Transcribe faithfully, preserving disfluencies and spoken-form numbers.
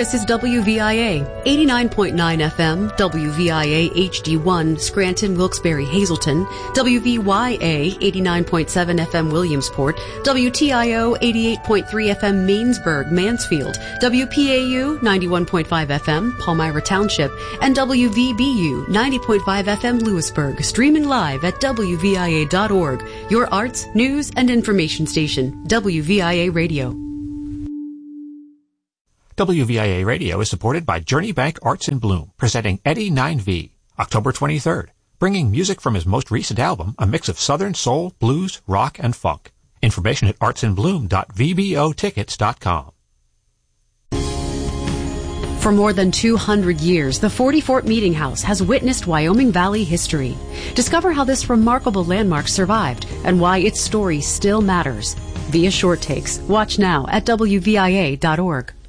This is W V I A, eighty-nine point nine F M, W V I A H D one, Scranton, Wilkes-Barre, Hazleton, W V Y A, eighty-nine point seven F M, Williamsport, W T I O, eighty-eight point three F M, Mainsburg, Mansfield, W P A U, ninety-one point five F M, Palmyra Township, and W V B U, ninety point five F M, Lewisburg, streaming live at W V I A dot org, your arts, news, and information station, W V I A Radio. W V I A Radio is supported by Journey Bank Arts in Bloom, presenting Eddie nine V, October twenty-third, bringing music from his most recent album, a mix of Southern soul, blues, rock, and funk. Information at arts in bloom dot v b o tickets dot com. For more than two hundred years, the Forty Fort Meeting House has witnessed Wyoming Valley history. Discover how this remarkable landmark survived and why its story still matters. Via Short Takes. Watch now at W V I A dot org.